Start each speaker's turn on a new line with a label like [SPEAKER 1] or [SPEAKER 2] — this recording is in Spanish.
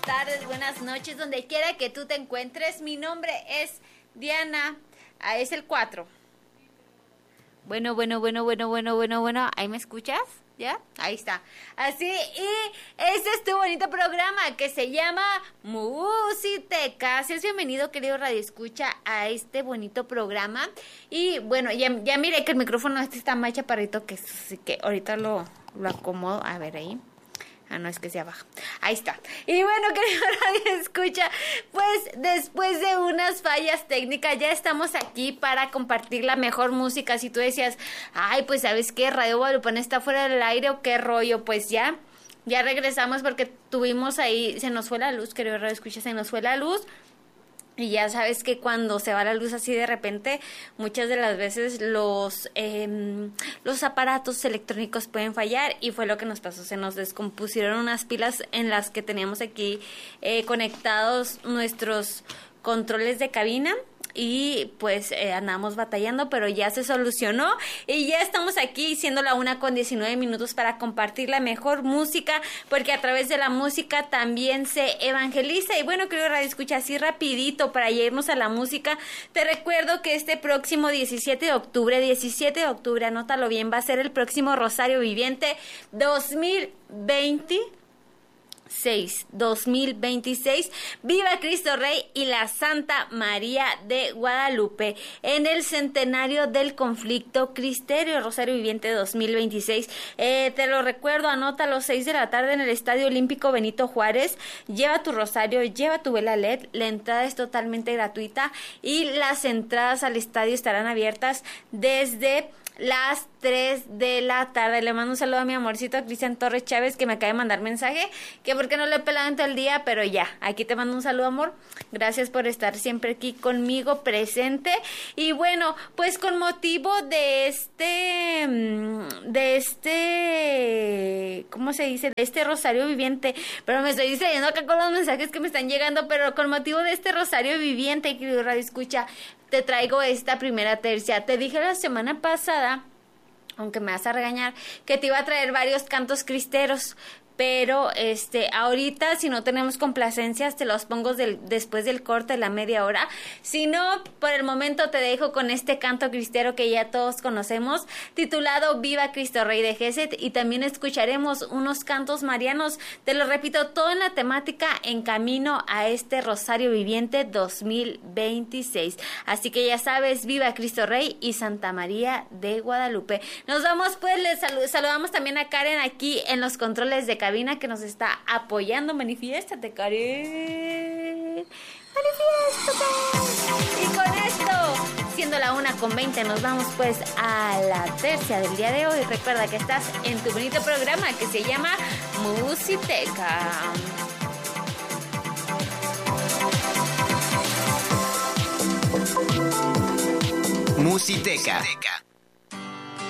[SPEAKER 1] tardes, buenas noches, donde quiera que tú te encuentres. Mi nombre es Diana. Es el 4. Bueno. ¿Ahí me escuchas? ¿Ya? Ahí está. Así, y este es tu bonito programa que se llama Musiteca. Seas bienvenido, querido Radio Escucha, a este bonito programa. Y bueno, ya miré que el micrófono está más chaparrito que ahorita lo acomodo. A ver ahí. Ah, no, es que se abaja. Ahí está. Y bueno, querido Radio Escucha, pues después de unas fallas técnicas ya estamos aquí para compartir la mejor música. Si tú decías, ay, pues ¿sabes qué? Radio Guadalupana está fuera del aire o qué rollo, pues ya regresamos porque tuvimos ahí, se nos fue la luz, querido Radio Escucha, se nos fue la luz. Y ya sabes que cuando se va la luz así de repente, muchas de las veces los aparatos electrónicos pueden fallar, y fue lo que nos pasó. Se nos descompusieron unas pilas en las que teníamos aquí conectados nuestros controles de cabina. Y pues andamos batallando, pero ya se solucionó y ya estamos aquí siendo la 1:19 para compartir la mejor música, porque a través de la música también se evangeliza. Y bueno, querido Radio Escucha, así rapidito para irnos a la música, te recuerdo que este próximo 17 de octubre, anótalo bien, va a ser el próximo Rosario Viviente 2026. Viva Cristo Rey y la Santa María de Guadalupe, en el centenario del conflicto cristero. Rosario Viviente 2026. Te lo recuerdo, anota a las 6 de la tarde en el Estadio Olímpico Benito Juárez. Lleva tu rosario, lleva tu vela LED. La entrada es totalmente gratuita y las entradas al estadio estarán abiertas desde las 3 de la tarde. Le mando un saludo a mi amorcito Cristian Torres Chávez, que me acaba de mandar mensaje, que porque no le he pelado en todo el día, pero ya, aquí te mando un saludo, amor. Gracias por estar siempre aquí conmigo presente. Y bueno, pues con motivo de ¿cómo se dice? De este Rosario Viviente, pero me estoy distrayendo acá con los mensajes que me están llegando, pero con motivo de este Rosario Viviente, querido Radio Escucha, te traigo esta primera tercia. Te dije la semana pasada, aunque me vas a regañar, que te iba a traer varios cantos cristeros, pero ahorita, si no tenemos complacencias, te los pongo después del corte de la media hora. Si no, por el momento te dejo con este canto cristero que ya todos conocemos, titulado Viva Cristo Rey de Gesed, y también escucharemos unos cantos marianos. Te lo repito, todo en la temática En Camino a este Rosario Viviente 2026. Así que ya sabes, viva Cristo Rey y Santa María de Guadalupe. Nos vamos, pues, les saludamos también a Karen aquí en los controles de cabina, que nos está apoyando. Manifiéstate, Karen. Manifiéstate. Y con esto, siendo la 1:20, nos vamos pues a la tercia del día de hoy. Recuerda que estás en tu bonito programa que se llama Musiteca.
[SPEAKER 2] Musiteca.